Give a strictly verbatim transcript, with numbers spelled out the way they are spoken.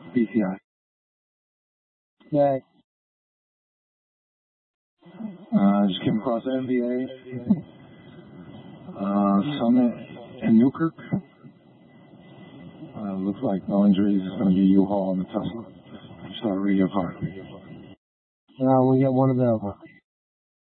B C I. Okay. Uh, just came across N B A. Uh, Summit in Newkirk. Uh, looks like no injuries. It's going to be U-Haul on the Tesla. Just saw a radio car. Uh, we got one available.